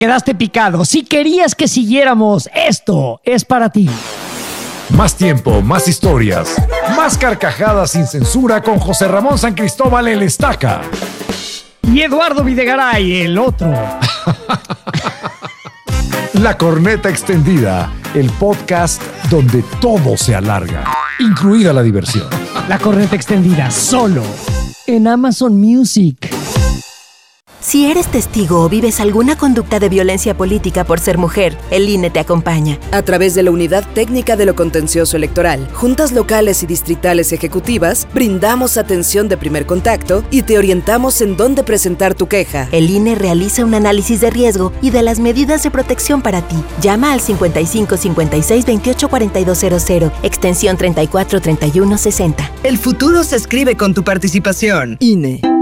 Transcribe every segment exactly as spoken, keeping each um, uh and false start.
Quedaste picado. Si querías que siguiéramos, esto es para ti. Más tiempo, más historias, más carcajadas sin censura con José Ramón San Cristóbal el Estaca. Y Eduardo Videgaray, el otro. La Corneta Extendida, el podcast donde todo se alarga, incluida la diversión. La Corneta Extendida, solo en Amazon Music. Si eres testigo o vives alguna conducta de violencia política por ser mujer, el I N E te acompaña. A través de la Unidad Técnica de lo Contencioso Electoral, juntas locales y distritales ejecutivas, brindamos atención de primer contacto y te orientamos en dónde presentar tu queja. El I N E realiza un análisis de riesgo y de las medidas de protección para ti. Llama al cincuenta y cinco cincuenta y seis veintiocho cuarenta y dos cero cero, extensión treinta y cuatro treinta y uno sesenta. El futuro se escribe con tu participación. I N E.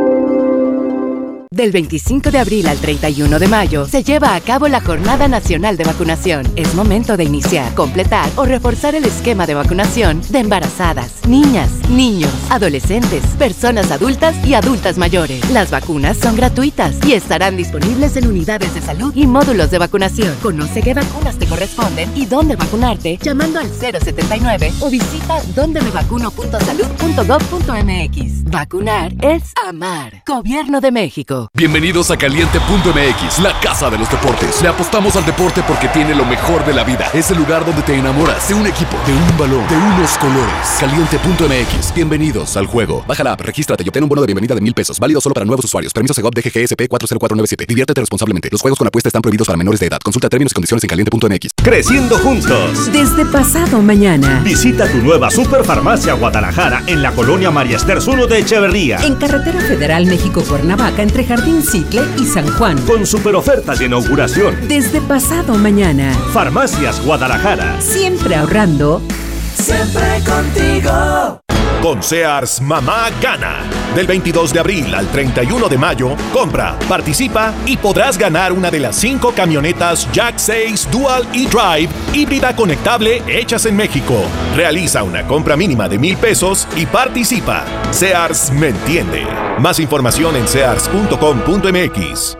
Del veinticinco de abril al treinta y uno de mayo se lleva a cabo la Jornada Nacional de Vacunación. Es momento de iniciar, completar o reforzar el esquema de vacunación de embarazadas, niñas, niños, adolescentes, personas adultas y adultas mayores. Las vacunas son gratuitas y estarán disponibles en unidades de salud y módulos de vacunación. Conoce qué vacunas te corresponden y dónde vacunarte llamando al cero setenta y nueve o visita donde me vacuno punto salud punto gov punto m x. Vacunar es amar. Gobierno de México. Bienvenidos a Caliente punto m x, la casa de los deportes. Le apostamos al deporte porque tiene lo mejor de la vida. Es el lugar donde te enamoras de un equipo, de un balón, de unos colores. Caliente punto m x. Bienvenidos al juego. Baja la app, regístrate y obtén un bono de bienvenida de mil pesos. Válido solo para nuevos usuarios. Permiso Segov D G G S P cuatro cero cuatro nueve siete. Diviértete responsablemente. Los juegos con apuesta están prohibidos para menores de edad. Consulta términos y condiciones en Caliente punto m x. Creciendo juntos. Desde pasado mañana. Visita tu nueva Superfarmacia Guadalajara en la colonia María Esther uno de Echeverría. En Carretera Federal México-Cuernavaca entre Jardín Citle y San Juan. Con super ofertas de inauguración. Desde pasado mañana. Farmacias Guadalajara. Siempre ahorrando. Siempre contigo. Con Sears, mamá gana. Del veintidós de abril al treinta y uno de mayo, compra, participa y podrás ganar una de las cinco camionetas Jack seis Dual e-Drive híbrida conectable hechas en México. Realiza una compra mínima de mil pesos y participa. Sears me entiende. Más información en sears punto com punto m x.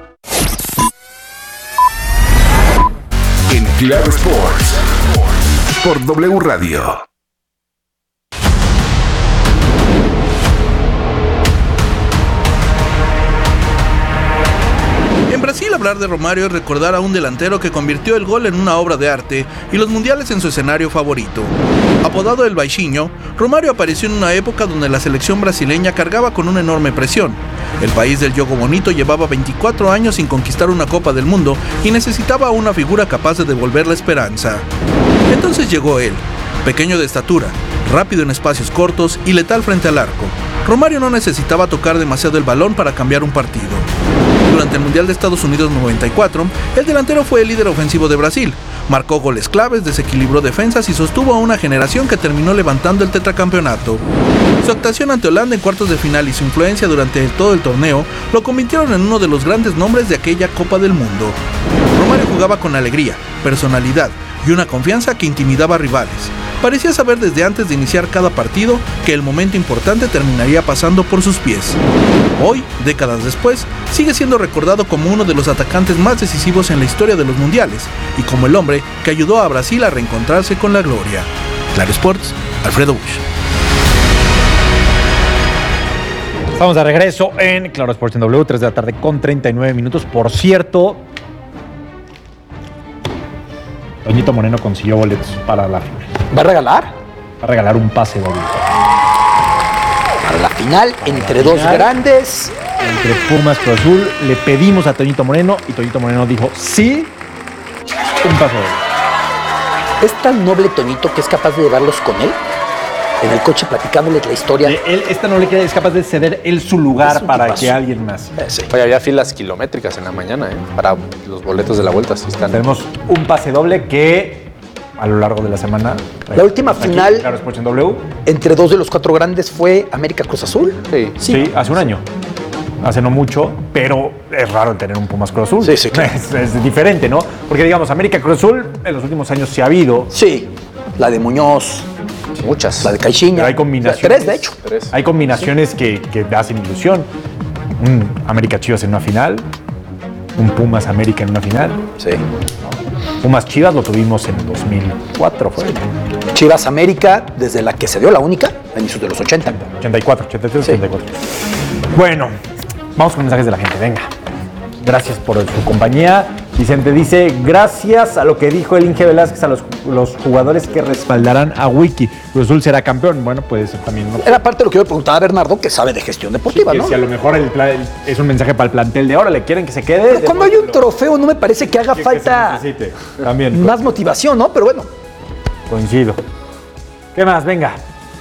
En Claro Sports por W Radio. En Brasil, hablar de Romário es recordar a un delantero que convirtió el gol en una obra de arte y los mundiales en su escenario favorito. Apodado el Baixinho, Romário apareció en una época donde la selección brasileña cargaba con una enorme presión. El país del Jogo Bonito llevaba veinticuatro años sin conquistar una Copa del Mundo y necesitaba una figura capaz de devolver la esperanza. Entonces llegó él, pequeño de estatura, rápido en espacios cortos y letal frente al arco. Romário no necesitaba tocar demasiado el balón para cambiar un partido. Durante el Mundial de Estados Unidos noventa y cuatro, el delantero fue el líder ofensivo de Brasil. Marcó goles claves, desequilibró defensas y sostuvo a una generación que terminó levantando el tetracampeonato. Su actuación ante Holanda en cuartos de final y su influencia durante todo el torneo lo convirtieron en uno de los grandes nombres de aquella Copa del Mundo. Romário jugaba con alegría, personalidad y una confianza que intimidaba a rivales. Parecía saber desde antes de iniciar cada partido que el momento importante terminaría pasando por sus pies. Hoy, décadas después, sigue siendo recordado como uno de los atacantes más decisivos en la historia de los mundiales y como el hombre que ayudó a Brasil a reencontrarse con la gloria. Claro Sports, Alfredo Bush. Estamos de regreso en Claro Sports en W, tres de la tarde con treinta y nueve minutos. Por cierto, Toñito Moreno consiguió boletos para la final. ¿Va a regalar? Va a regalar un pase doble. Para la final, para entre la dos final, grandes. Entre Pumas Cruz Azul. Le pedimos a Toñito Moreno y Toñito Moreno dijo sí, un pase doble. Es tan noble Toñito que es capaz de llevarlos con él en el coche platicándoles la historia. De él, esta no le queda, es capaz de ceder él su lugar para tipazo. Que alguien más. Eh, sí. Oye, había filas kilométricas en la mañana, ¿eh? Para los boletos de la vuelta. Sí están. Tenemos un pase doble que a lo largo de la semana. La última aquí, final Claro Sports en W. Entre dos de los cuatro grandes fue América Cruz Azul. Sí, sí, sí, hace un año. Hace no mucho, pero es raro tener un Pumas Cruz Azul. Sí, sí, claro. es, es diferente, ¿no? Porque digamos, América Cruz Azul en los últimos años sí ha habido. Sí, la de Muñoz. Muchas. La de Caixinha. Pero hay combinaciones. Tres, de hecho. Tres. Hay combinaciones sí. que, que hacen ilusión. Un América Chivas en una final. un Pumas América en una final. Sí. Pumas Chivas lo tuvimos en dos mil cuatro, fue. Chivas América, desde la que se dio la única, a inicios de los ochenta. ochenta y cuatro, ochenta y tres, Sí. ochenta y cuatro. Bueno, vamos con mensajes de la gente, venga. Gracias por su compañía. Vicente dice, gracias a lo que dijo el Inge Velázquez a los, los jugadores que respaldarán a Wiki. Cruz Azul será campeón. Bueno, puede ser también. ¿No? Era parte de lo que yo le preguntaba a Bernardo, que sabe de gestión deportiva, Sí, ¿no? Si a lo mejor el plan, el, es un mensaje para el plantel de ahora, le quieren que se quede. Pero cuando hay un trofeo no me parece que haga que, falta que se también, más motivación, ¿no? Pero bueno. Coincido. ¿Qué más? Venga.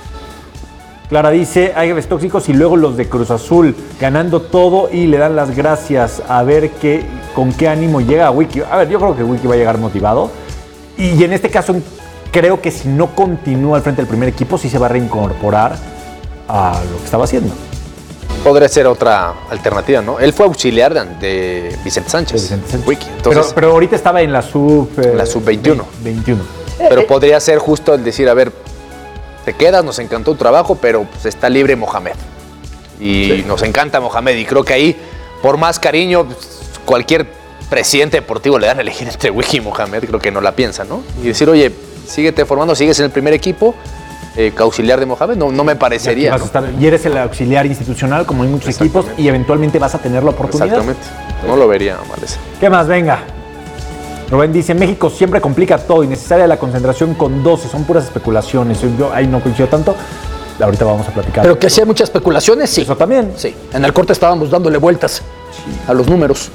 Clara dice, hay jefes tóxicos y luego los de Cruz Azul ganando todo y le dan las gracias a ver qué, con qué ánimo llega a Wiki. A ver, yo creo que Wiki va a llegar motivado y en este caso creo que si no continúa al frente del primer equipo sí se va a reincorporar a lo que estaba haciendo. Podría ser otra alternativa, ¿no? Él fue auxiliar de Vicente Sánchez. Vicente Sánchez. Wiki. Entonces, pero, pero ahorita estaba en la sub... Eh, en la sub veintiuno. veintiuno. Pero eh, podría ser justo el decir, a ver, te quedas, nos encantó tu trabajo, pero pues, está libre Mohamed. Y sí. nos encanta Mohamed. Y creo que ahí, por más cariño, pues, cualquier presidente deportivo le dan a elegir entre Wiki y Mohamed, creo que no la piensan, ¿no? Y decir, oye, síguete formando, sigues en el primer equipo, eh, auxiliar de Mohamed, no, no me parecería. Y, vas ¿no? a estar, y eres el auxiliar institucional, como hay muchos equipos, y eventualmente vas a tener la oportunidad. Exactamente. No lo vería mal ese. ¿Qué más? Venga. Rubén dice, México siempre complica todo, innecesaria la concentración con doce, son puras especulaciones. Yo ahí no coincido tanto, ahorita vamos a platicar. Pero que sí hay muchas especulaciones, sí. Eso también. Sí, en el corte estábamos dándole vueltas sí. a los números.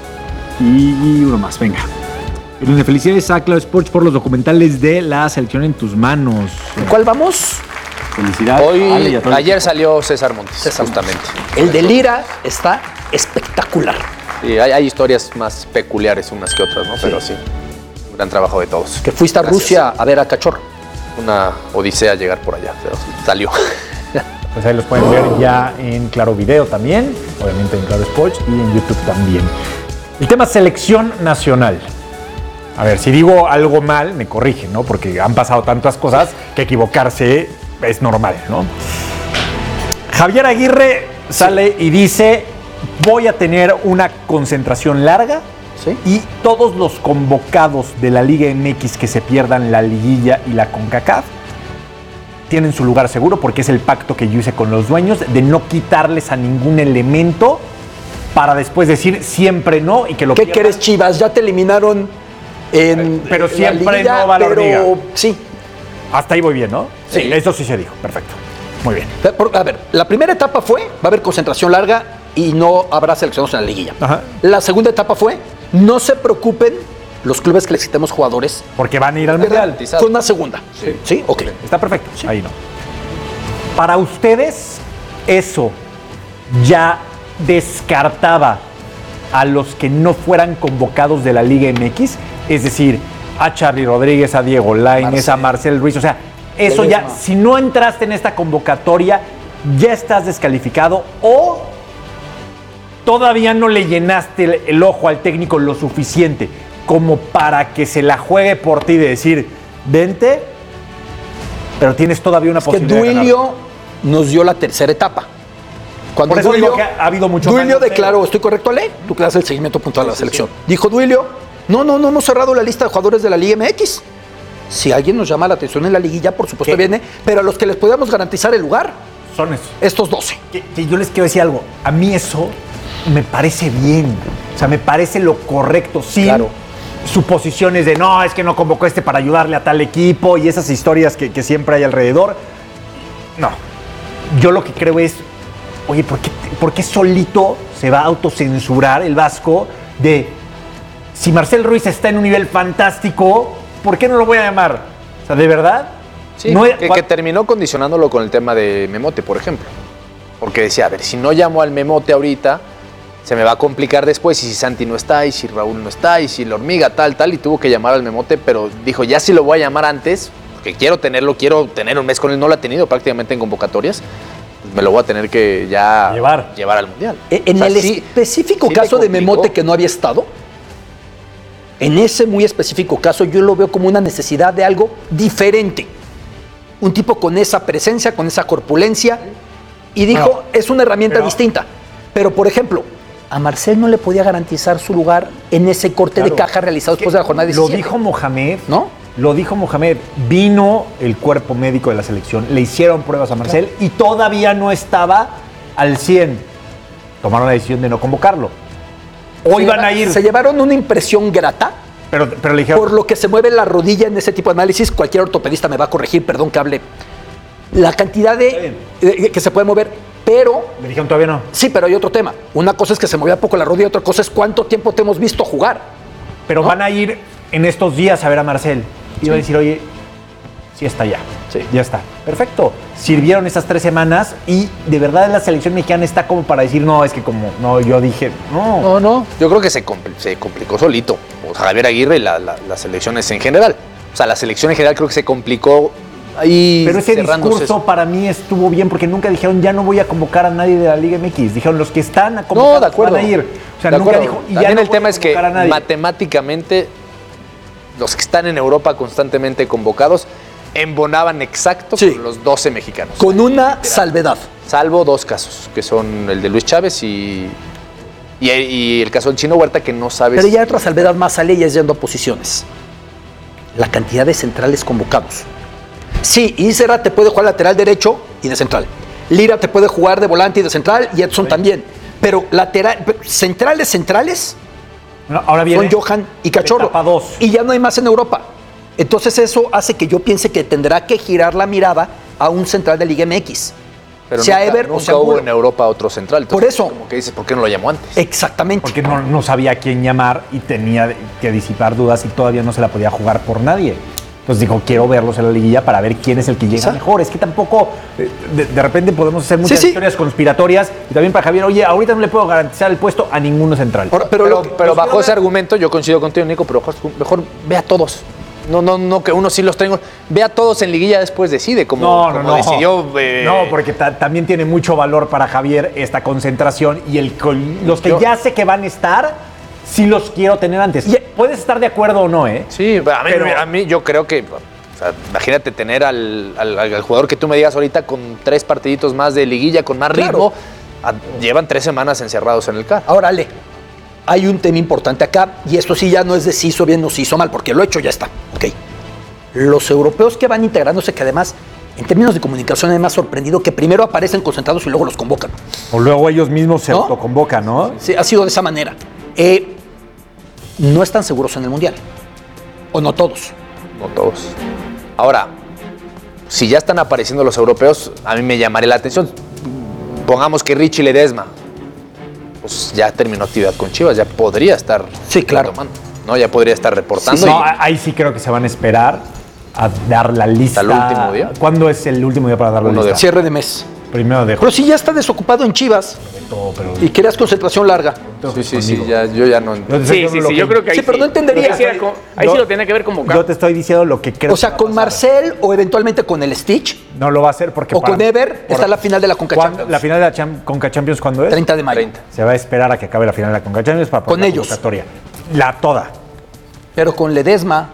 Y uno más, venga. De felicidades a Claro Sports por los documentales de la selección en tus manos. ¿Cuál vamos? Felicidades. Hoy, ayer salió César Montes, César justamente. El de Lira está espectacular. Sí, hay, hay historias más peculiares unas que otras, ¿no? Sí. Pero sí, un gran trabajo de todos. Que fuiste a Gracias. Rusia a ver a Cachorro. Una odisea llegar por allá, pero salió. Pues ahí los pueden ver ya en Claro Video también, obviamente en Claro Sports y en YouTube también. El tema selección nacional. A ver, si digo algo mal, me corrigen, ¿no? Porque han pasado tantas cosas que equivocarse es normal, ¿no? Javier Aguirre sale sí. y dice, voy a tener una concentración larga ¿Sí? y todos los convocados de la Liga M X que se pierdan la liguilla y la CONCACAF tienen su lugar seguro porque es el pacto que yo hice con los dueños de no quitarles a ningún elemento para después decir siempre no y que lo ¿Qué pierdan. crees, Chivas? Ya te eliminaron en Pero siempre liguilla, no va la hormiga. Sí. Hasta ahí voy bien, ¿no? Sí. Eso sí se dijo. Perfecto. Muy bien. A ver, la primera etapa fue, va a haber concentración larga y no habrá seleccionados en la liguilla. Ajá. La segunda etapa fue, no se preocupen los clubes que les quitemos jugadores. Porque van a ir al Mundial. Fue una segunda. Sí. ¿Sí? Ok. Está perfecto. Sí. Ahí no. Para ustedes, eso ya descartaba a los que no fueran convocados de la Liga M X, es decir, a Charly Rodríguez, a Diego Lainez, a Marcel Ruiz, o sea, eso ya, no. si no entraste en esta convocatoria, ya estás descalificado o todavía no le llenaste el, el ojo al técnico lo suficiente como para que se la juegue por ti de decir, vente, pero tienes todavía una es posibilidad que Duilio nos dio la tercera etapa. Cuando Por eso Duilio, digo que ha habido mucho Duilio declaró, ¿estoy correcto, Ale? Tú que das el seguimiento puntual a la sí, selección. Sí, sí. Dijo Duilio, no, no, no hemos cerrado la lista de jugadores de la Liga M X. Si alguien nos llama la atención en la liguilla, por supuesto ¿Qué? viene, pero a los que les podíamos garantizar el lugar son esos. Estos doce. Que, que yo les quiero decir algo, a mí eso me parece bien, o sea, me parece lo correcto, sin claro. suposiciones de no, es que no convocó este para ayudarle a tal equipo y esas historias que, que siempre hay alrededor. No, yo lo que creo es, oye, ¿por qué, ¿por qué solito se va a autocensurar el Vasco de si Marcel Ruiz está en un nivel fantástico, ¿por qué no lo voy a llamar? O sea, ¿de verdad? Sí, no es, que, que terminó condicionándolo con el tema de Memote, por ejemplo. Porque decía, a ver, si no llamo al Memote ahorita, se me va a complicar después, y si Santi no está, y si Raúl no está, y si la hormiga tal, tal, y tuvo que llamar al Memote, pero dijo, ya si lo voy a llamar antes, porque quiero tenerlo, quiero tener un mes con él, no lo ha tenido prácticamente en convocatorias, pues me lo voy a tener que ya llevar, llevar al Mundial. En o sea, el sí, específico sí caso de Memote que no había estado, en ese muy específico caso yo lo veo como una necesidad de algo diferente. Un tipo con esa presencia, con esa corpulencia, y dijo, no, es una herramienta pero, distinta. Pero, por ejemplo, a Marcel no le podía garantizar su lugar en ese corte Claro. de caja realizado después de la jornada diecisiete. Lo dijo Mohamed, ¿no? Lo dijo Mohamed. Vino el cuerpo médico de la selección, le hicieron pruebas a Marcel claro. y todavía no estaba al cien. Tomaron la decisión de no convocarlo. Hoy se van a ir. Se llevaron una impresión grata. Pero, pero le dijeron, por lo que se mueve la rodilla en ese tipo de análisis, cualquier ortopedista me va a corregir, perdón que hable. La cantidad de, de que se puede mover, pero... Le dijeron todavía no. Sí, pero hay otro tema. Una cosa es que se movía poco la rodilla, otra cosa es cuánto tiempo te hemos visto jugar. Pero ¿no? van a ir en estos días a ver a Marcel. Y sí. van a decir, oye, sí está ya. Sí. Ya está. Perfecto. Sirvieron esas tres semanas y de verdad la selección mexicana está como para decir, no, es que como, no, yo dije, no. No, no. Yo creo que se, compl- se complicó solito. O sea, Javier Aguirre y la, la, las selecciones en general. O sea, la selección en general creo que se complicó ahí. Pero ese discurso eso. para mí estuvo bien porque nunca dijeron, ya no voy a convocar a nadie de la Liga M X. Dijeron, los que están a convocar no, de acuerdo. van a ir. O sea, de nunca acuerdo. dijo, y También ya no el tema es que a matemáticamente los que están en Europa constantemente convocados embonaban exacto sí. con los doce mexicanos. Con una salvedad. Salvo dos casos, que son el de Luis Chávez y, y, y el caso del Chino Huerta, que no sabes... Pero ya otra salvedad más sale y es yendo a posiciones. La cantidad de centrales convocados. Sí, Isra te puede jugar lateral derecho y de central. Lira te puede jugar de volante y de central y Edson sí. también. Pero lateral, centrales, centrales... No, ahora viene son Johan y Cachorro. dos. Y ya no hay más en Europa. Entonces eso hace que yo piense que tendrá que girar la mirada a un central de Liga M X. Pero sea nunca, Ever nunca o sea hubo en Europa otro central. Entonces, por eso. Como que dices, ¿por qué no lo llamó antes? Exactamente. Porque no, no sabía a quién llamar y tenía que disipar dudas y todavía no se la podía jugar por nadie. Entonces dijo, quiero verlos en la liguilla para ver quién es el que llega ¿Sí? mejor. Es que tampoco, de, de repente podemos hacer muchas sí, historias sí. conspiratorias. Y también para Javier, oye, ahorita no le puedo garantizar el puesto a ninguno central. Ahora, pero pero, que, pero bajo ese ver... argumento, yo coincido contigo, Nico, pero mejor, mejor ve a todos. No, no, no, que uno sí los tengo. Ve a todos en liguilla, después decide, como, no, no, como no. decidió. Eh... No, porque ta- también tiene mucho valor para Javier esta concentración y el los que yo... ya sé que van a estar... Sí los quiero tener antes. Y puedes estar de acuerdo o no, ¿eh? Sí, a mí, pero, a mí yo creo que... O sea, imagínate tener al, al, al jugador que tú me digas ahorita con tres partiditos más de liguilla, con más claro. ritmo. A, llevan tres semanas encerrados en el C A R. Ahora, Ale, hay un tema importante acá, y esto sí ya no es de si hizo bien o si hizo mal, porque lo hecho ya está. Ok. Los europeos que van integrándose, que además... En términos de comunicación, me ha sorprendido que primero aparecen concentrados y luego los convocan. O luego ellos mismos se ¿no? autoconvocan, ¿no? Sí, ha sido de esa manera. Eh, no están seguros en el Mundial. ¿O no todos? No todos. Ahora, si ya están apareciendo los europeos, a mí me llamaría la atención. Pongamos que Richie Ledesma, pues ya terminó actividad con Chivas, ya podría estar... Sí, claro. Retomando, ¿no? Ya podría estar reportando. Sí, sí. Y... No, ahí sí creo que se van a esperar a dar la lista. ¿Hasta el último día? ¿Cuándo es el último día para dar la Uno lista? De... Cierre de mes. Primero de Pero si ya está desocupado en Chivas todo, pero... y querías concentración larga. Sí, sí, sí, ya, yo ya no... Yo sí, sí, sí, yo creo que ahí sí. pero no entendería. Sí, ahí, ahí yo, sí lo tenía que ver convocado. Yo te estoy diciendo lo que creo. O sea, con Marcel o eventualmente con el Stitch. No lo va a hacer porque... O para, con Ever por, está la final de la Conca Champions. ¿La final de la Cham- Conca Champions cuándo es? treinta de mayo. treinta. Se va a esperar a que acabe la final de la Conca Champions para con la ellos. convocatoria. La toda. Pero con Ledesma...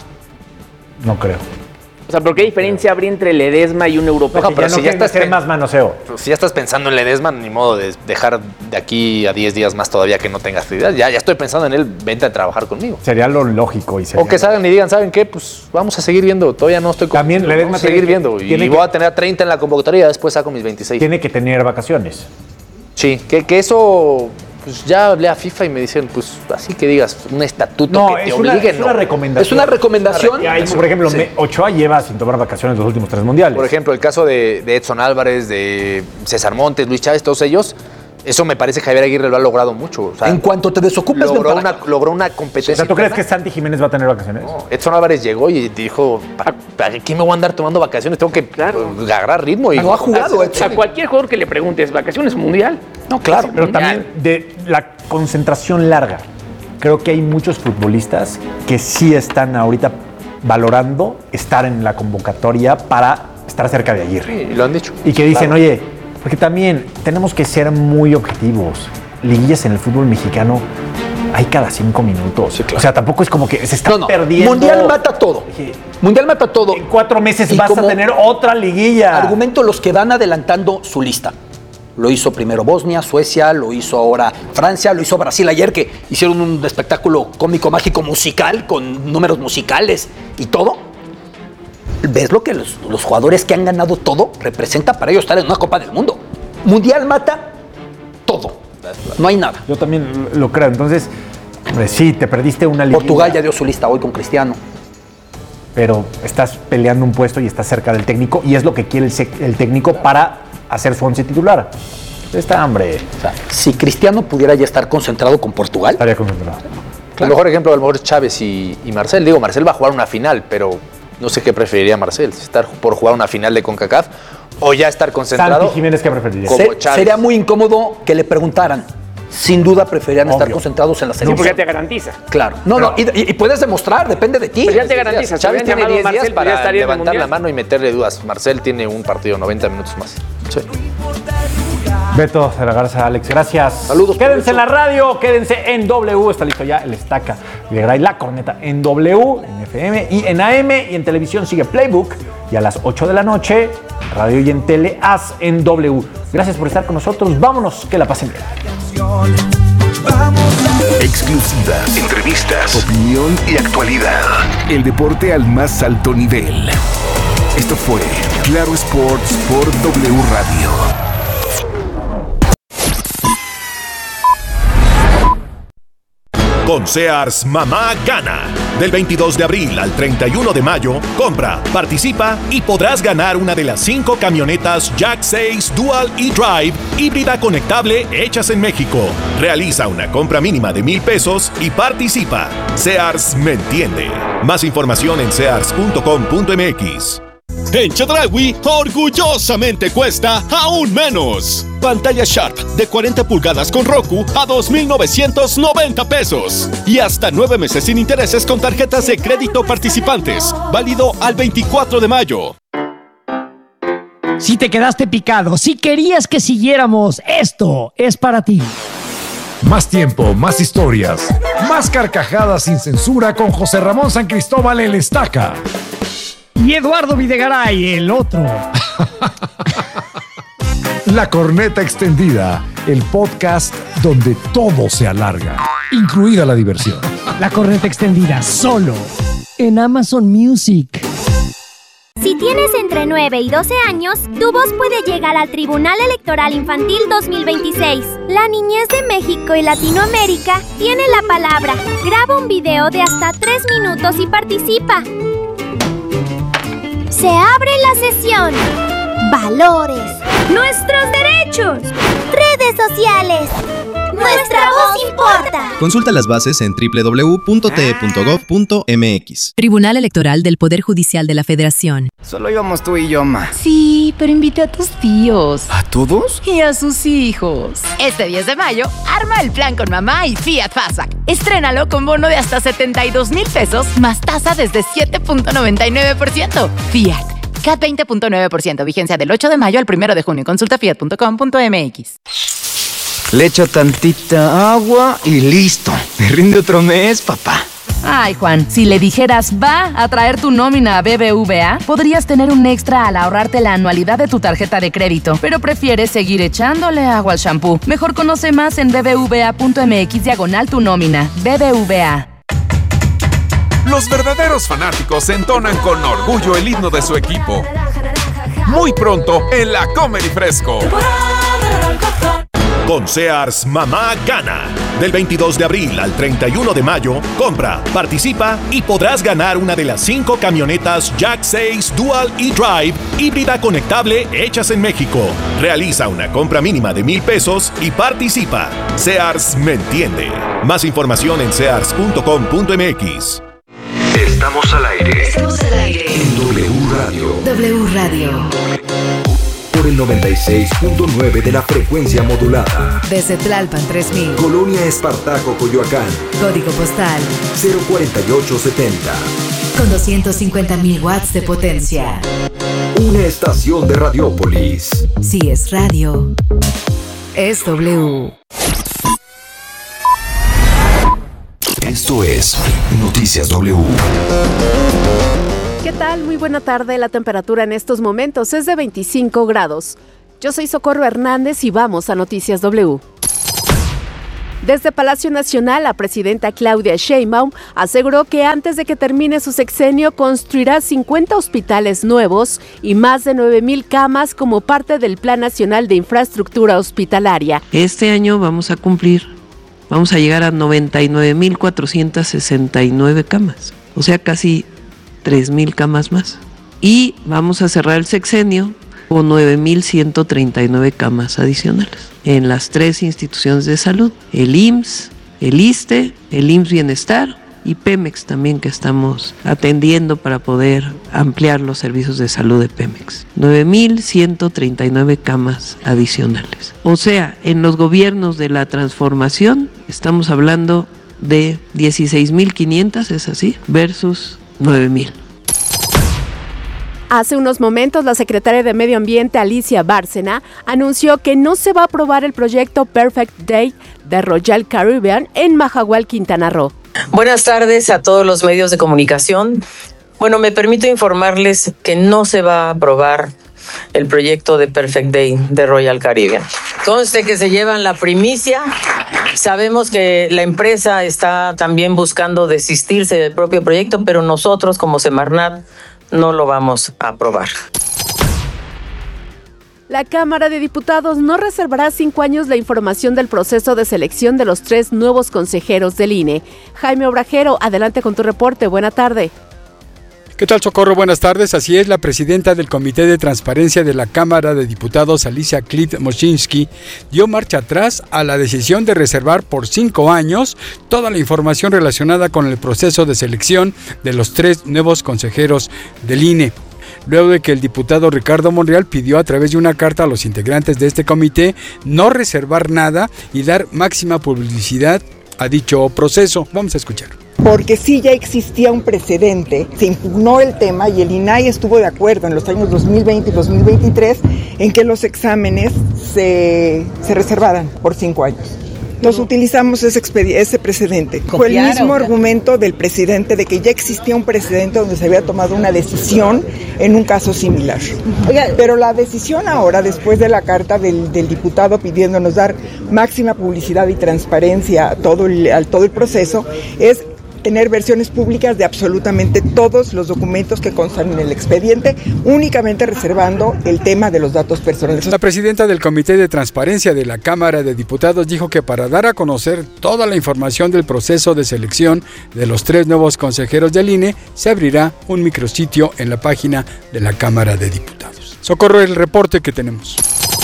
No creo. O sea, ¿pero qué diferencia habría entre Ledesma y un europeo? No, pero ya si no ya estás hacer más manoseo. Si ya estás pensando en Ledesma, ni modo de dejar de aquí a diez días más todavía que no tengas actividad. Ya, ya estoy pensando en él, vente a trabajar conmigo. Sería lo lógico. Y sería o que salgan y digan, ¿saben qué? Pues vamos a seguir viendo. Todavía no estoy con... También Ledesma vamos a seguir que, viendo. Y que, voy a tener treinta en la convocatoria y después saco mis veintiséis. Tiene que tener vacaciones. Sí, que, que eso... Pues ya hablé a FIFA y me dicen, pues así que digas, un estatuto no, que te es obligue, una, es no. una recomendación. Es una recomendación. Una re- por ejemplo, sí. me, Ochoa lleva sin tomar vacaciones los últimos tres mundiales. Por ejemplo, el caso de, de Edson Álvarez, de César Montes, Luis Chávez, todos ellos, eso me parece que Javier Aguirre lo ha logrado mucho. O sea, en cuanto te desocupes, logró una, logró una competencia. O sea, ¿tú crees que Santi Jiménez va a tener vacaciones? No, Edson Álvarez llegó y dijo, ¿para, para qué me voy a andar tomando vacaciones? Tengo que claro. agarrar ritmo. Y no ha jugado, Edson. A cualquier jugador que le preguntes, ¿vacaciones mundial? No, claro. Pero también de la concentración larga. Creo que hay muchos futbolistas que sí están ahorita valorando estar en la convocatoria para estar cerca de Aguirre. Sí, lo han dicho. Y que dicen, claro. oye, porque también tenemos que ser muy objetivos. Liguillas en el fútbol mexicano hay cada cinco minutos. Sí, claro. O sea, tampoco es como que se está no, no. perdiendo. Mundial mata todo. Mundial mata todo. En cuatro meses y vas a tener otra liguilla. Argumento los que van adelantando su lista. Lo hizo primero Bosnia, Suecia, lo hizo ahora Francia, lo hizo Brasil ayer, que hicieron un espectáculo cómico, mágico, musical, con números musicales y todo. ¿Ves lo que los, los jugadores que han ganado todo representa para ellos estar en una Copa del Mundo? Mundial mata todo. No hay nada. Yo también lo creo. Entonces, hombre, sí, te perdiste una liguilla. Portugal ya dio su lista hoy con Cristiano. Pero estás peleando un puesto y estás cerca del técnico, y es lo que quiere el, el técnico para hacer su once titular. Está hambre. O sea, si Cristiano pudiera ya estar concentrado con Portugal. Estaría concentrado. Claro. El mejor ejemplo a lo mejor es Chávez y, y Marcel. Digo, Marcel va a jugar una final, pero no sé qué preferiría Marcel. Estar por jugar una final de CONCACAF o ya estar concentrado. Santi Jiménez, ¿qué preferiría? Como Se, sería muy incómodo que le preguntaran. Sin duda preferirían Obvio. estar concentrados en la selección. No, porque ya te garantiza. Claro. No, pero, no, y, y puedes demostrar, depende de ti. Pero ya te garantiza. Chávez tiene diez días para levantar la mano y meterle dudas. Marcel tiene un partido noventa minutos más. Sí. Beto de la Garza, Alex, gracias. Saludos. Quédense en la radio, quédense en W. Está listo ya el Estaca Videgaray, la corneta en W, en F M y en A M. Y en televisión sigue Playbook. Y a las ocho de la noche, radio y en tele, As en W. Gracias por estar con nosotros. Vámonos, que la pasen bien. Exclusivas, entrevistas, opinión y actualidad. El deporte al más alto nivel. Esto fue Claro Sports por W Radio. Con Sears Mamá Gana. Del veintidós de abril al treinta y uno de mayo, compra, participa y podrás ganar una de las cinco camionetas Jack seis Dual e-Drive híbrida conectable hechas en México. Realiza una compra mínima de mil pesos y participa. Sears me entiende. Más información en sears punto com punto m x. En Chedraui, orgullosamente cuesta aún menos. Pantalla Sharp de cuarenta pulgadas con Roku a dos mil novecientos noventa pesos. Y hasta nueve meses sin intereses con tarjetas de crédito participantes. Válido al veinticuatro de mayo. Si te quedaste picado, si querías que siguiéramos, esto es para ti. Más tiempo, más historias, más carcajadas sin censura con José Ramón San Cristóbal el Estaca. Y Eduardo Videgaray, el otro. La corneta extendida, el podcast donde todo se alarga, incluida la diversión. La corneta extendida, solo en Amazon Music. Si tienes entre nueve y doce años, tu voz puede llegar al Tribunal Electoral Infantil dos mil veintiséis. La niñez de México y Latinoamérica tiene la palabra. Graba un video de hasta tres minutos y participa. Se abre la sesión. Valores. Nuestros derechos. Redes sociales. Nuestra voz importa. Consulta las bases en doble u doble u doble u punto t e punto gov punto m x. Tribunal Electoral del Poder Judicial de la Federación. Solo íbamos tú y yo, ma. Sí, pero invité a tus tíos. ¿A todos? Y a sus hijos. Este diez de mayo, arma el plan con mamá y Fiat Fastback. Estrénalo con bono de hasta setenta y dos mil pesos, más tasa desde siete punto noventa y nueve por ciento. Fiat. C A T veinte punto nueve por ciento. Vigencia del ocho de mayo al primero de junio. Consulta fiat punto com punto m x. Le echo tantita agua y listo. Me rinde otro mes, papá. Ay, Juan, si le dijeras va a traer tu nómina a B B V A, podrías tener un extra al ahorrarte la anualidad de tu tarjeta de crédito, pero prefieres seguir echándole agua al shampoo. Mejor conoce más en b b v a punto m x diagonal tu nómina. B B V A. Los verdaderos fanáticos entonan con orgullo el himno de su equipo. Muy pronto en la Comedy Fresco. Con Sears Mamá Gana. Del veintidós de abril al treinta y uno de mayo, compra, participa y podrás ganar una de las cinco camionetas Jack seis Dual e-Drive híbrida conectable hechas en México. Realiza una compra mínima de mil pesos y participa. Sears me entiende. Más información en sears punto com punto m x. Estamos al aire. Estamos al aire. En W Radio. W Radio. Por el noventa y seis punto nueve de la frecuencia modulada. Desde Tlalpan tres mil. Colonia Espartaco, Coyoacán. Código postal cero cuarenta y ocho setenta. Con doscientos cincuenta mil watts de potencia. Una estación de Radiópolis. Si es radio, es W. Esto es Noticias W. ¿Qué tal? Muy buena tarde. La temperatura en estos momentos es de veinticinco grados. Yo soy Socorro Hernández y vamos a Noticias W. Desde Palacio Nacional, la presidenta Claudia Sheinbaum aseguró que antes de que termine su sexenio construirá cincuenta hospitales nuevos y más de nueve mil camas como parte del Plan Nacional de Infraestructura Hospitalaria. Este año vamos a cumplir, vamos a llegar a noventa y nueve mil cuatrocientas sesenta y nueve camas, o sea, casi tres mil camas más. Y vamos a cerrar el sexenio con nueve mil ciento treinta y nueve camas adicionales en las tres instituciones de salud, el I M S S, el ISSSTE, el I M S S Bienestar y Pemex también, que estamos atendiendo para poder ampliar los servicios de salud de Pemex. nueve mil ciento treinta y nueve camas adicionales. O sea, en los gobiernos de la transformación estamos hablando de dieciséis mil quinientas, es así, versus nueve mil. Hace unos momentos, la secretaria de Medio Ambiente, Alicia Bárcena, anunció que no se va a aprobar el proyecto Perfect Day de Royal Caribbean en Majahual, Quintana Roo. Buenas tardes a todos los medios de comunicación. Bueno, me permito informarles que no se va a aprobar el proyecto de Perfect Day de Royal Caribbean. Conste que se llevan la primicia. Sabemos que la empresa está también buscando desistirse del propio proyecto, pero nosotros como Semarnat no lo vamos a aprobar. La Cámara de Diputados no reservará cinco años la información del proceso de selección de los tres nuevos consejeros del I N E. Jaime Obrajero, adelante con tu reporte. Buena tarde. ¿Qué tal, Socorro? Buenas tardes. Así es, la presidenta del Comité de Transparencia de la Cámara de Diputados, Alicia Klimt-Moszynski, dio marcha atrás a la decisión de reservar por cinco años toda la información relacionada con el proceso de selección de los tres nuevos consejeros del I N E. Luego de que el diputado Ricardo Monreal pidió a través de una carta a los integrantes de este comité no reservar nada y dar máxima publicidad a dicho proceso. Vamos a escuchar. Porque sí ya existía un precedente, se impugnó el tema y el I N A I estuvo de acuerdo en los años dos mil veinte y dos mil veintitrés en que los exámenes se, se reservaran por cinco años. Entonces utilizamos ese, ese precedente. Fue el mismo argumento del presidente de que ya existía un precedente donde se había tomado una decisión en un caso similar. Pero la decisión ahora, después de la carta del, del diputado pidiéndonos dar máxima publicidad y transparencia a todo el, a todo el proceso, es tener versiones públicas de absolutamente todos los documentos que constan en el expediente, únicamente reservando el tema de los datos personales. La presidenta del Comité de Transparencia de la Cámara de Diputados dijo que para dar a conocer toda la información del proceso de selección de los tres nuevos consejeros del I N E, se abrirá un micrositio en la página de la Cámara de Diputados. Socorro, el reporte que tenemos.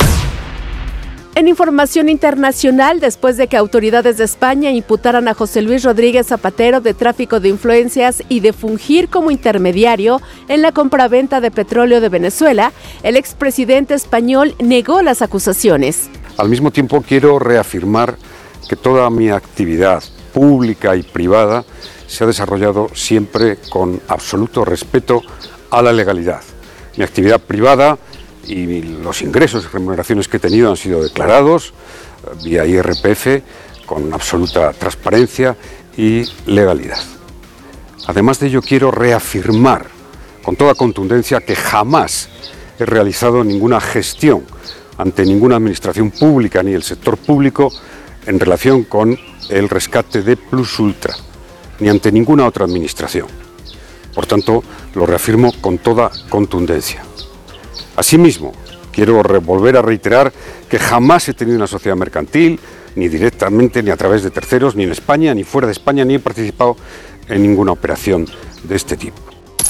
En información internacional, después de que autoridades de España imputaran a José Luis Rodríguez Zapatero de tráfico de influencias y de fungir como intermediario en la compraventa de petróleo de Venezuela, el expresidente español negó las acusaciones. Al mismo tiempo, quiero reafirmar que toda mi actividad pública y privada se ha desarrollado siempre con absoluto respeto a la legalidad. Mi actividad privada y los ingresos y remuneraciones que he tenido han sido declarados vía I R P F con absoluta transparencia y legalidad. Además de ello, quiero reafirmar con toda contundencia que jamás he realizado ninguna gestión ante ninguna administración pública ni el sector público en relación con el rescate de Plus Ultra, ni ante ninguna otra administración. Por tanto, lo reafirmo con toda contundencia. Asimismo, quiero volver a reiterar que jamás he tenido una sociedad mercantil, ni directamente, ni a través de terceros, ni en España, ni fuera de España, ni he participado en ninguna operación de este tipo.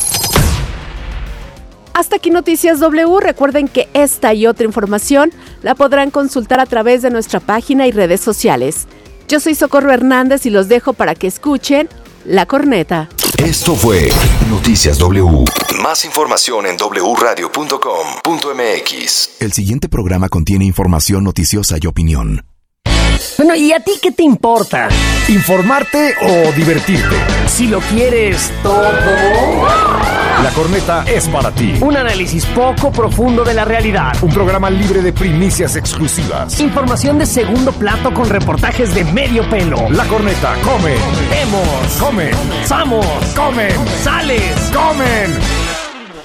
Hasta aquí Noticias W. Recuerden que esta y otra información la podrán consultar a través de nuestra página y redes sociales. Yo soy Socorro Hernández y los dejo para que escuchen La Corneta. Esto fue Noticias W. Más información en doble u radio punto com punto m x. El siguiente programa contiene información noticiosa y opinión. Bueno, ¿y a ti qué te importa? ¿Informarte o divertirte? Si lo quieres todo. La Corneta es para ti. Un análisis poco profundo de la realidad. Un programa libre de primicias exclusivas. Información de segundo plato con reportajes de medio pelo. La Corneta come. Vemos. Comen. Samos. Comen. Sales. Comen.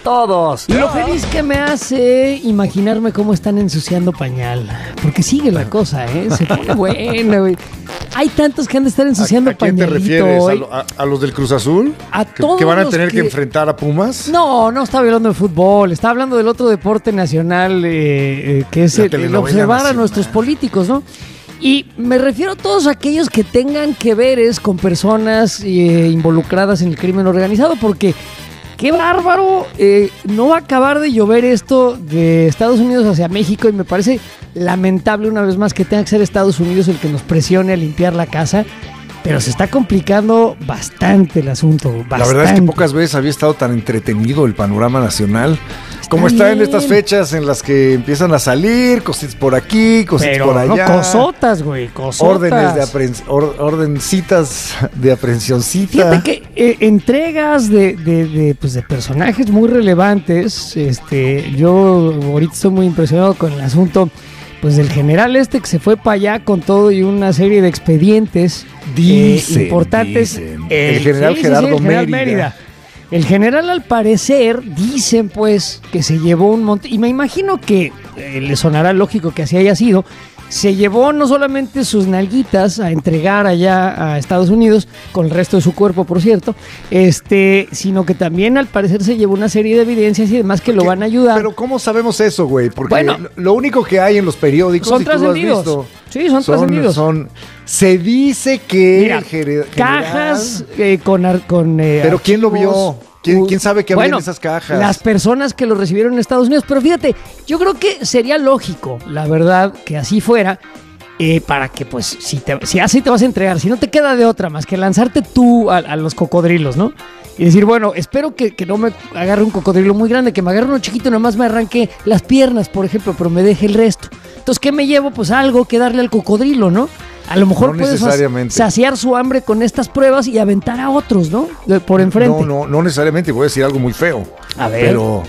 todos. Y lo feliz que me hace imaginarme cómo están ensuciando pañal. Porque sigue la cosa, ¿eh? Se pone buena, güey. Hay tantos que han de estar ensuciando ¿A, a quién pañalito. te refieres? ¿A, lo, a, ¿A los del Cruz Azul? A ¿Que, todos que van a los tener que... que enfrentar a Pumas? No, no estaba hablando de fútbol. Estaba hablando del otro deporte nacional eh, eh, que es el, el observar nacional a nuestros políticos, ¿no? Y me refiero a todos aquellos que tengan que veres con personas eh, involucradas en el crimen organizado, porque qué bárbaro, eh, no va a acabar de llover esto de Estados Unidos hacia México, y me parece lamentable una vez más que tenga que ser Estados Unidos el que nos presione a limpiar la casa. Pero se está complicando bastante el asunto, bastante. La verdad es que pocas veces había estado tan entretenido el panorama nacional como está en estas fechas en las que empiezan a salir cositas por aquí, cositas Pero por allá. No, cosotas, güey, cosotas. Órdenes de aprensión, or, ordencitas de aprehensioncita. Fíjate que eh, entregas de, de, de, pues de personajes muy relevantes. Este, yo ahorita estoy muy impresionado con el asunto, pues, del general este que se fue para allá con todo y una serie de expedientes dicen, eh, importantes. Dicen. El, el general sí, Gerardo sí, sí, el general Mérida. Mérida. El general, al parecer, dicen pues que se llevó un montón, y me imagino que eh, le sonará lógico que así haya sido. Se llevó no solamente sus nalguitas a entregar allá a Estados Unidos, con el resto de su cuerpo, por cierto, este, sino que también al parecer se llevó una serie de evidencias y demás que lo van a ayudar. Pero ¿cómo sabemos eso, güey? Porque bueno, lo único que hay en los periódicos, son y tú lo has trascendidos. visto, Sí, son, son trascendidos. Son, se dice que Mira, el general, cajas eh, con... con eh, pero ¿quién lo vio? ¿Quién, ¿Quién sabe qué había bueno, en esas cajas? Las personas que lo recibieron en Estados Unidos. Pero fíjate, yo creo que sería lógico, la verdad, que así fuera, eh, para que, pues, si, te, si así te vas a entregar, si no te queda de otra más que lanzarte tú a, a los cocodrilos, ¿no? Y decir, bueno, espero que, que no me agarre un cocodrilo muy grande, que me agarre uno chiquito, nomás me arranque las piernas, por ejemplo, pero me deje el resto. Entonces, ¿qué me llevo? Pues algo que darle al cocodrilo, ¿no? A lo mejor no puedes saciar su hambre con estas pruebas y aventar a otros, ¿no? De, por enfrente. No, no, no necesariamente. Voy a decir algo muy feo. A ver. Pero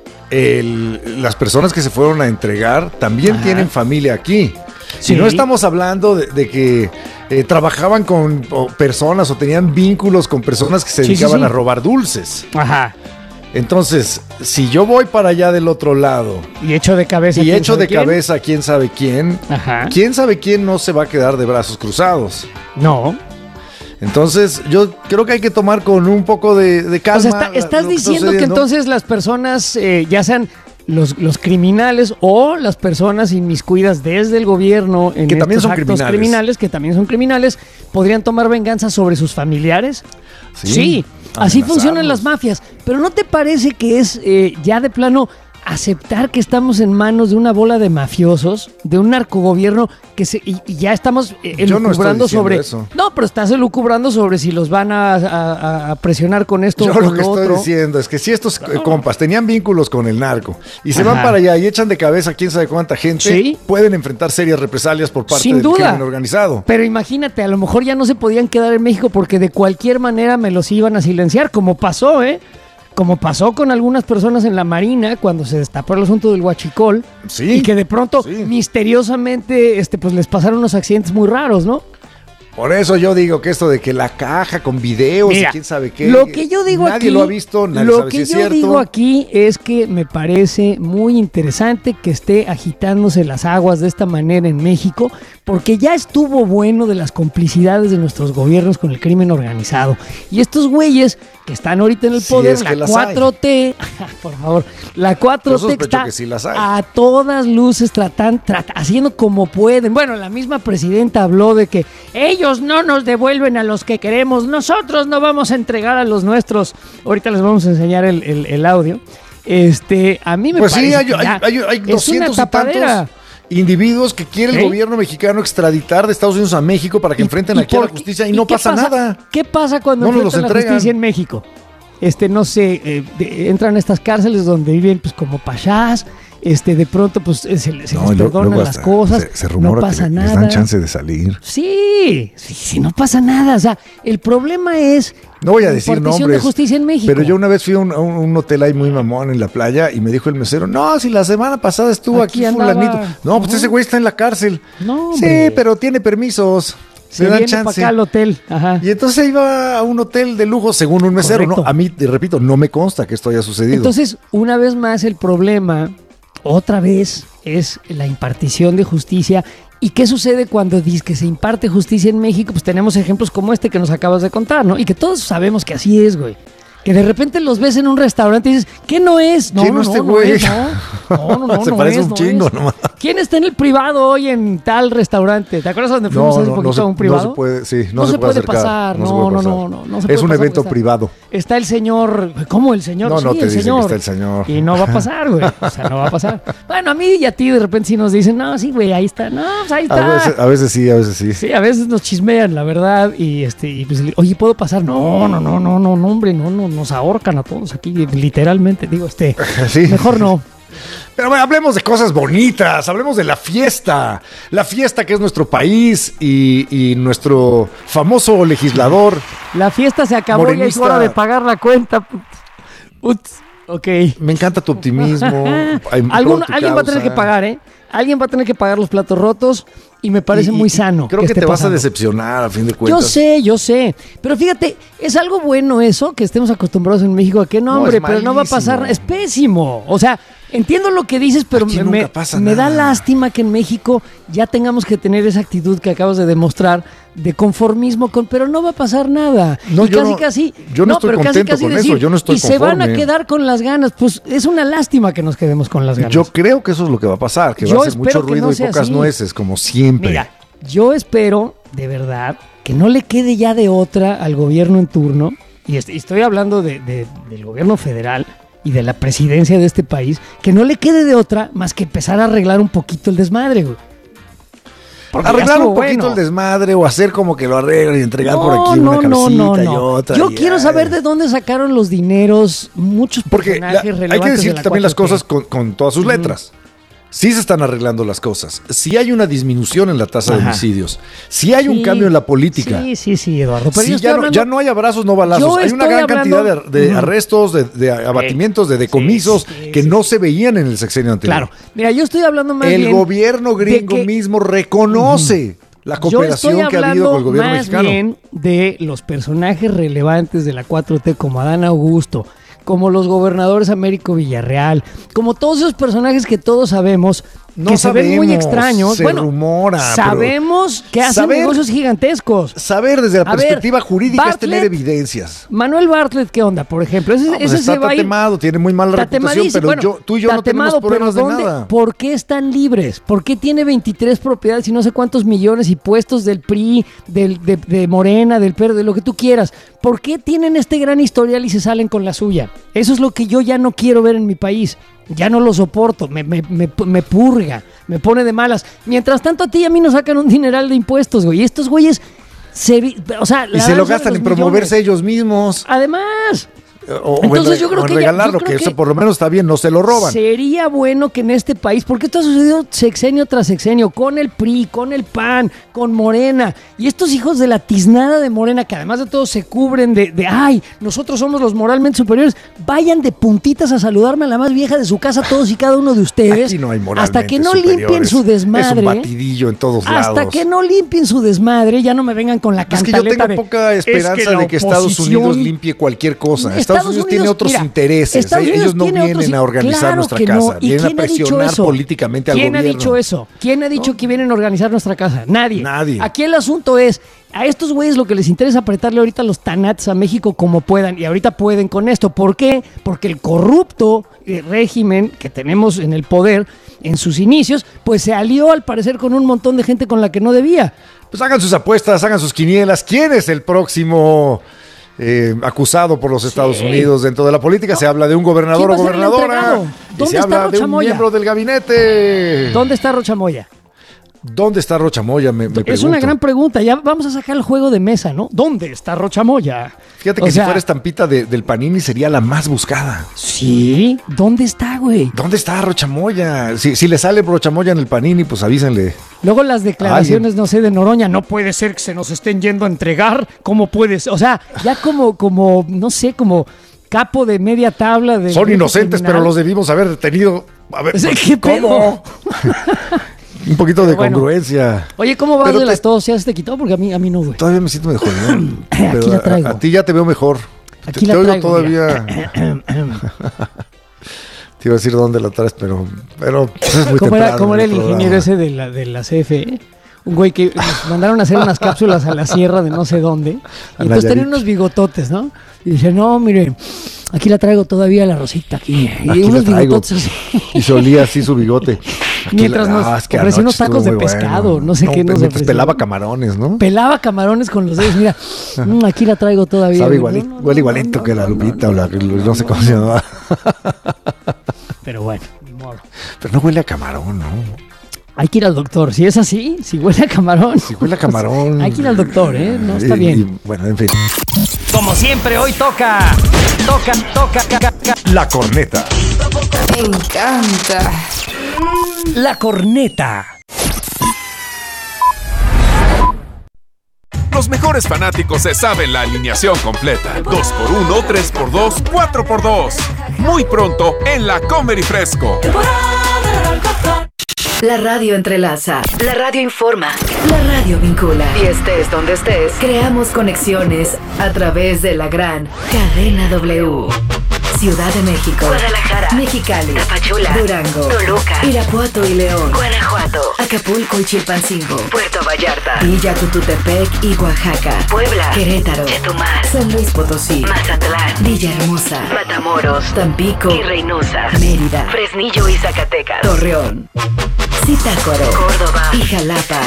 el, las personas que se fueron a entregar también Ajá. tienen familia aquí. Si sí. no estamos hablando de, de que eh, trabajaban con o personas o tenían vínculos con personas que se sí, dedicaban sí, sí. a robar dulces. Ajá. Entonces, si yo voy para allá del otro lado y echo de cabeza y echo de quién? cabeza quién sabe quién, Ajá. quién sabe quién no se va a quedar de brazos cruzados. No. Entonces, yo creo que hay que tomar con un poco de, de calma. O sea, está, estás diciendo que entonces las personas, eh, ya sean los, los criminales o las personas inmiscuidas desde el gobierno en que también estos son actos criminales. criminales, que también son criminales, podrían tomar venganza sobre sus familiares. Sí. sí. Así funcionan las mafias. Pero ¿no te parece que es eh, ya de plano aceptar que estamos en manos de una bola de mafiosos, de un narcogobierno que se, y, y ya estamos eh, elucubrando no sobre eso. No, pero estás elucubrando sobre si los van a, a, a presionar con esto Yo o con lo que lo estoy otro. diciendo es que si estos no. compas tenían vínculos con el narco y se Ajá. van para allá y echan de cabeza quién sabe cuánta gente, ¿Sí? pueden enfrentar serias represalias por parte Sin del duda. crimen organizado. Pero imagínate, a lo mejor ya no se podían quedar en México porque de cualquier manera me los iban a silenciar, como pasó, ¿eh? Como pasó con algunas personas en la Marina cuando se destapó el asunto del huachicol. Sí. Y que de pronto, sí. misteriosamente, este, pues les pasaron unos accidentes muy raros, ¿no? Por eso yo digo que esto de que la caja con videos Mira, y quién sabe qué. Lo que yo digo nadie aquí, lo ha visto, nadie lo sabe que si es yo cierto. digo aquí es que me parece muy interesante que esté agitándose las aguas de esta manera en México, porque ya estuvo bueno de las complicidades de nuestros gobiernos con el crimen organizado. Y estos güeyes que están ahorita en el poder, si es la cuatro T, por favor, la cuatro T está sí las hay. a todas luces tratan, trata, haciendo como pueden. Bueno, la misma presidenta habló de que ellos no nos devuelven a los que queremos, nosotros no vamos a entregar a los nuestros. Ahorita les vamos a enseñar el, el, el audio. Este, a mí me pues parece sí, hay, que ya hay, hay, hay es doscientos una tapadera. individuos que quiere el ¿Sí? gobierno mexicano extraditar de Estados Unidos a México para que enfrenten aquí a la justicia y, y no pasa, pasa nada. ¿Qué pasa cuando no enfrentan la justicia en México? Este, no sé, eh, de, entran a estas cárceles donde viven pues como pachás, este, de pronto pues se, se no, les perdonan las cosas, se, se rumora no pasa que nada. Les dan chance de salir. Sí, sí, sí, no pasa nada. O sea, el problema es no voy a decir nombres, de justicia en México. Pero yo una vez fui a un, a un hotel ahí muy mamón en la playa y me dijo el mesero, no, si la semana pasada estuvo aquí, aquí fulanito. No, pues uh-huh. ese güey está en la cárcel. No, sí, pero tiene permisos. Se me dan viene chance. para acá al hotel. Ajá. Y entonces iba a un hotel de lujo según un mesero. No, a mí, te repito, no me consta que esto haya sucedido. Entonces, una vez más, el problema, otra vez, es la impartición de justicia. ¿Y qué sucede cuando dice que se imparte justicia en México? Pues tenemos ejemplos como este que nos acabas de contar, ¿no? Y que todos sabemos que así es, güey. Que de repente los ves en un restaurante y dices, ¿qué no es? No, ¿Quién no, no, este no, güey? No, es, no, no, no, Se no parece es, un no chingo es. nomás. ¿Quién está en el privado hoy en tal restaurante? ¿Te acuerdas donde fuimos No, hace no, poquito no se, a un privado? no se puede, sí, no, no se, se puede, puede acercar, pasar, no, se no, puede no, pasar. no, no, no se Es puede un pasar evento está, privado. Está el señor, ¿cómo el señor? No, no sí, te el dicen señor. que está el señor. Y no va a pasar, güey. O sea, no va a pasar. Bueno, a mí y a ti de repente sí nos dicen, no, sí, güey, ahí está. No, pues ahí está. A veces, a veces sí, a veces sí. Sí, a veces nos chismean, la verdad. Y este, y pues, oye, ¿puedo pasar? No, no, no, no, no, no, hombre, no, no, nos ahorcan a todos aquí, literalmente. Digo, este, sí. Mejor no. Pero bueno, hablemos de cosas bonitas, hablemos de la fiesta, la fiesta que es nuestro país y, y nuestro famoso legislador. La fiesta se acabó y es hora de pagar la cuenta. Uts, ok. Me encanta tu optimismo. Algún, alguien va a tener que pagar, ¿eh? Alguien va a tener que pagar los platos rotos y me parece y, muy sano. Creo que, que te vas pasando. a decepcionar a fin de cuentas. Yo sé, yo sé. Pero fíjate, es algo bueno eso, que estemos acostumbrados en México a que no, no hombre, pero no va a pasar. Es pésimo. O sea, entiendo lo que dices, pero me, me, me da lástima que en México ya tengamos que tener esa actitud que acabas de demostrar de conformismo, con, pero no va a pasar nada. No, y yo casi, no, casi. Yo no, no estoy pero contento casi, casi con decir, eso, yo no estoy y conforme. se van a quedar con las ganas. Pues es una lástima que nos quedemos con las ganas. Yo creo que eso es lo que va a pasar, que yo va a ser mucho ruido no y pocas así. nueces, como siempre. Mira, yo espero, de verdad, que no le quede ya de otra al gobierno en turno, y estoy hablando de, de, del gobierno federal y de la presidencia de este país, que no le quede de otra más que empezar a arreglar un poquito el desmadre, güey. Porque arreglar un poquito bueno. el desmadre o hacer como que lo arreglan y entregar no, por aquí no, una cabecita no, no, y no. otra. Yo y quiero ay. saber de dónde sacaron los dineros muchos Porque personajes la, relevantes hay que decir de la también las cuatro T. cosas con, con todas sus letras. Sí se están arreglando las cosas. Sí hay una disminución en la tasa Ajá. de homicidios. Sí hay sí, un cambio en la política. Sí, sí, sí, Eduardo. Pero sí, yo ya, no, hablando... ya no hay abrazos, no balazos. Hay una gran hablando... cantidad de, de uh-huh. arrestos, de, de abatimientos, de decomisos sí, sí, que sí. no se veían en el sexenio anterior. Claro. Mira, yo estoy hablando más el bien... El gobierno gringo que... mismo reconoce... Uh-huh. La cooperación que ha habido con el gobierno más mexicano. Bien de los personajes relevantes de la cuatro T, como Adán Augusto, como los gobernadores Américo Villarreal, como todos esos personajes que todos sabemos no que sabemos, se ven muy extraños. Se bueno, rumora. Sabemos que hacen saber, negocios gigantescos. Saber desde la A perspectiva ver, jurídica Bartlett, es tener evidencias. Manuel Bartlett, ¿qué onda? Por ejemplo, ese, no, pues ese está se va tatemado, tiene muy mala reputación, pero bueno, yo, tú y yo no tenemos problemas de nada. ¿Por qué están libres? ¿Por qué tiene veintitrés propiedades y no sé cuántos millones y puestos del P R I, del, de, de Morena, del P R D, de lo que tú quieras? ¿Por qué tienen este gran historial y se salen con la suya? Eso es lo que yo ya no quiero ver en mi país. Ya no lo soporto, me, me, me, me purga, me pone de malas. Mientras tanto a ti y a mí nos sacan un dineral de impuestos, güey. Y estos güeyes, se, o sea... Y se lo gastan en promoverse ellos mismos. Además... O, Entonces en, yo creo o en que regalarlo, ya, que, que eso por lo menos está bien, no se lo roban. Sería bueno que en este país, porque esto ha sucedido sexenio tras sexenio, con el P R I, con el P A N, con Morena, y estos hijos de la tiznada de Morena, que además de todo se cubren de, de ay, nosotros somos los moralmente superiores, vayan de puntitas a saludarme a la más vieja de su casa, todos y cada uno de ustedes. Aquí no hay hasta que no superiores. limpien su desmadre. Es un batidillo en todos lados. Hasta que no limpien su desmadre, ya no me vengan con la cantaleta. Es que yo tengo de, poca esperanza es que de que Estados Unidos limpie cualquier cosa. Estados, Estados Unidos tiene otros Mira, intereses. Estados Unidos ellos no vienen otros, a organizar claro nuestra casa, no. vienen a presionar políticamente al ¿Quién gobierno. ¿Quién ha dicho eso? ¿Quién ha dicho ¿No? que vienen a organizar nuestra casa? Nadie. Nadie. Aquí el asunto es, a estos güeyes lo que les interesa apretarle ahorita los tanats a México como puedan, y ahorita pueden con esto. ¿Por qué? Porque el corrupto régimen que tenemos en el poder en sus inicios, pues se alió al parecer con un montón de gente con la que no debía. Pues hagan sus apuestas, hagan sus quinielas. ¿Quién es el próximo... Eh, acusado por los Estados sí. Unidos dentro de la política? No. Se habla de un gobernador o gobernadora y se habla de un miembro del gabinete. ¿Dónde está Rocha Moya? ¿Dónde está Rocha Moya? Me, me es pregunto. Una gran pregunta. Ya vamos a sacar el juego de mesa, ¿no? ¿Dónde está Rocha Moya? Fíjate que o si sea, fuera estampita de, del Panini sería la más buscada. Sí. ¿Dónde está, güey? ¿Dónde está Rocha Moya? Si, si le sale Rocha Moya en el Panini, pues avísenle. Luego las declaraciones, no sé, de Noroña, no puede ser que se nos estén yendo a entregar. ¿Cómo puede ser? O sea, ya como, como, no sé, como capo de media tabla. De Son inocentes, criminal. Pero los debimos haber detenido. A ver, ¿qué ¿cómo? Un poquito Pero de bueno. congruencia. Oye, ¿cómo vas Pero de te- las tos? ¿Ya se te quitó? Porque a mí, a mí no, güey. Todavía me siento mejor, ¿no? Pero Aquí la traigo. A, a ti ya te veo mejor. Aquí te, la te oigo traigo, todavía. Te iba a decir dónde la traes, pero, pero pues, es muy ¿Cómo era, temprano cómo en era el programa. ingeniero ese de la, de la C F E? Un güey que nos mandaron a hacer unas cápsulas a la sierra de no sé dónde. Y A entonces tenía Nayarit. unos bigototes, ¿no? Y dice, no, mire, aquí la traigo todavía la rosita aquí. Y Aquí la unos traigo. bigototes así. Y se olía así su bigote. Aquí Mientras la- nos ah, es que ofreció unos anoche tacos de estuvo muy pescado, bueno. no sé qué nos mientras ofreció. pelaba camarones, ¿no? Pelaba camarones con los dedos, mira, mm, aquí la traigo todavía. Sabe güey. igualito, No, no, huele no, igualito no, que la no, Lupita o la, no sé cómo se llamaba. Pero bueno, ni modo. Pero no huele a camarón, ¿no? Hay que ir al doctor. Si es así, si huele a camarón. Si huele a camarón. Hay que ir al doctor, ¿eh? No está Y- bien. y, bueno, en fin. Como siempre, hoy toca. Toca, toca, ca, ca, ca. La corneta. Me encanta. La corneta. Los mejores fanáticos se saben la alineación completa. dos por uno, tres por dos, cuatro por dos. Muy pronto en la Comer y Fresco. La radio entrelaza, la radio informa, la radio vincula. Y estés donde estés, creamos conexiones a través de la gran cadena W. Ciudad de México, Guadalajara, Mexicali, Tapachula, Durango, Toluca, Irapuato y León, Guanajuato, Acapulco y Chilpancingo, Puerto Vallarta, Villa Tututepec y Oaxaca, Puebla, Querétaro, Chetumal, San Luis Potosí, Mazatlán, Villahermosa, Matamoros, Tampico y Reynosa, Mérida, Fresnillo y Zacatecas, Torreón, Zitácuaro, Córdoba y Jalapa.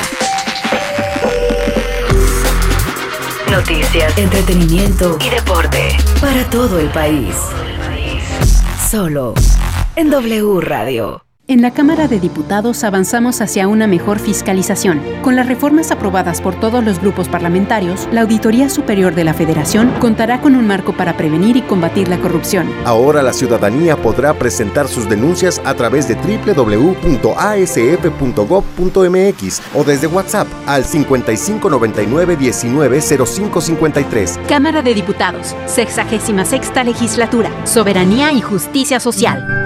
Noticias, entretenimiento y deporte para todo el país. Solo en W Radio. En la Cámara de Diputados avanzamos hacia una mejor fiscalización. Con las reformas aprobadas por todos los grupos parlamentarios, la Auditoría Superior de la Federación contará con un marco para prevenir y combatir la corrupción. Ahora la ciudadanía podrá presentar sus denuncias a través de doble u doble u doble u punto a s f punto gob punto m x o desde WhatsApp al cincuenta y cinco noventa y nueve diecinueve cero cinco cincuenta y tres. Cámara de Diputados, sexagésima sexta Legislatura, Soberanía y Justicia Social.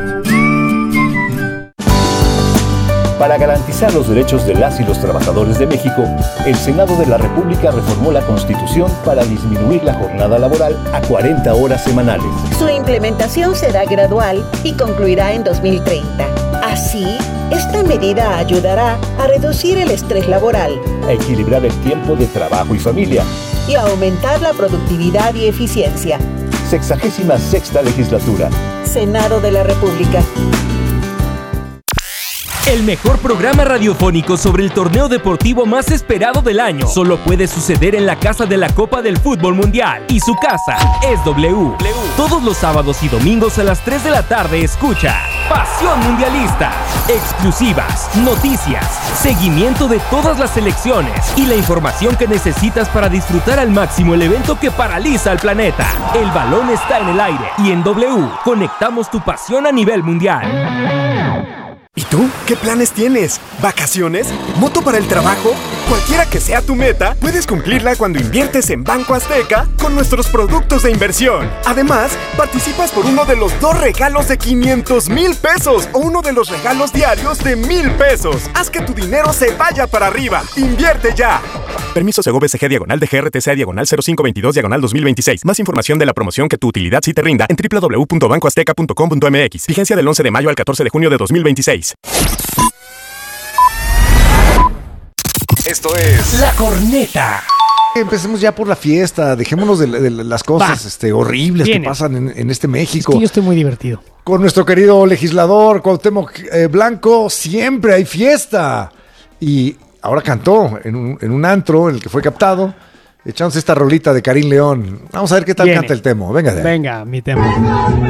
Para garantizar los derechos de las y los trabajadores de México, el Senado de la República reformó la Constitución para disminuir la jornada laboral a cuarenta horas semanales. Su implementación será gradual y concluirá en dos mil treinta. Así, esta medida ayudará a reducir el estrés laboral, A equilibrar el tiempo de trabajo y familia. y a aumentar la productividad y eficiencia. Sexagésima sexta Legislatura. Senado de la República. El mejor programa radiofónico sobre el torneo deportivo más esperado del año solo puede suceder en la casa de la Copa del Fútbol Mundial. Y su casa es W. Todos los sábados y domingos a las tres de la tarde escucha Pasión Mundialista. Exclusivas, noticias, seguimiento de todas las selecciones y la información que necesitas para disfrutar al máximo el evento que paraliza al planeta. El balón está en el aire y en W conectamos tu pasión a nivel mundial. ¿Y tú? ¿Qué planes tienes? ¿Vacaciones? ¿Moto para el trabajo? Cualquiera que sea tu meta, puedes cumplirla cuando inviertes en Banco Azteca con nuestros productos de inversión. Además, participas por uno de los dos regalos de quinientos mil pesos o uno de los regalos diarios de mil pesos. Haz que tu dinero se vaya para arriba. ¡Invierte ya! Permiso Segov B C G diagonal de G R T C diagonal cero cinco veintidós diagonal dos mil veintiséis. Más información de la promoción que tu utilidad sí te rinda en doble u doble u doble u punto banco azteca punto com punto m x. Vigencia del once de mayo al catorce de junio de dos mil veintiséis. Esto es La Corneta. Empecemos ya por la fiesta, dejémonos de, de las cosas este, horribles Viene. que pasan en, en este México. Es que yo estoy muy divertido. Con nuestro querido legislador Cuauhtémoc eh, Blanco, siempre hay fiesta. Y ahora cantó en un, en un antro en el que fue captado, echándose esta rolita de Karim León. Vamos a ver qué tal Viene. canta el tema. Venga de ahí. Venga, mi tema.